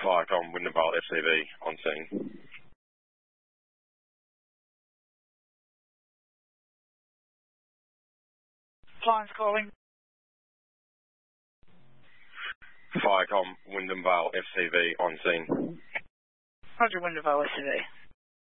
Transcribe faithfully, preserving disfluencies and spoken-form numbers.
Firecom, Wyndham Vale F C V on scene. Client's calling. Firecom, Wyndham Vale F C V on scene. Roger, Wyndham Vale F C V.